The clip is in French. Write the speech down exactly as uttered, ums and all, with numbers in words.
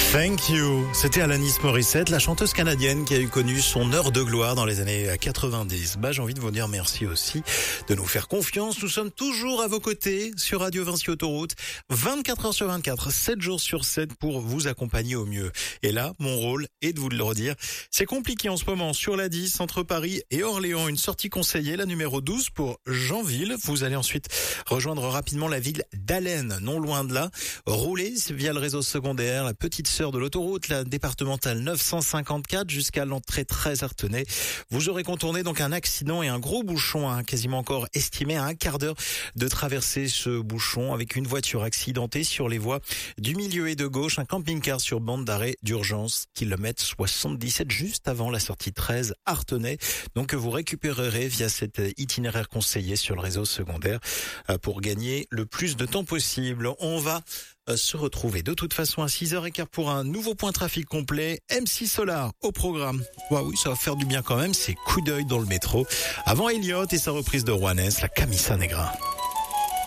Thank You. C'était Alanis Morissette, la chanteuse canadienne qui a eu connu son heure de gloire dans les années quatre-vingt-dix. Bah, j'ai envie de vous dire merci aussi de nous faire confiance. Nous sommes toujours à vos côtés sur Radio Vinci Autoroute, vingt-quatre heures sur vingt-quatre, sept jours sur sept pour vous accompagner au mieux. Et là, mon rôle est de vous le redire. C'est compliqué en ce moment sur la dix entre Paris et Orléans. Une sortie conseillée, la numéro douze pour Jeanville. Vous allez ensuite rejoindre rapidement la ville d'Allen, non loin de là. Roulez via le réseau secondaire, la petite sœur de l'autoroute, la départementale neuf cent cinquante-quatre jusqu'à l'entrée treize Artenay. Vous aurez contourné donc un accident et un gros bouchon, hein, quasiment encore estimé à un quart d'heure de traverser ce bouchon avec une voiture accidentée sur les voies du milieu et de gauche, un camping-car sur bande d'arrêt d'urgence, kilomètre soixante-dix-sept juste avant la sortie treize Artenay. Donc vous récupérerez via cet itinéraire conseillé sur le réseau secondaire pour gagner le plus de temps possible. On va se retrouver de toute façon à six heures quinze pour un nouveau point trafic complet. M six Solar au programme. Ouais, oui, ça va faire du bien quand même, c'est coup d'œil dans le métro. Avant Elliott et sa reprise de Juanes, la Camisa Negra.